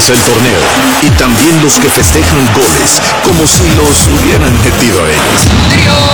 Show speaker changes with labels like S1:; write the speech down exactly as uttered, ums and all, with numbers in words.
S1: el torneo y también los que festejan goles como si los hubieran metido a ellos.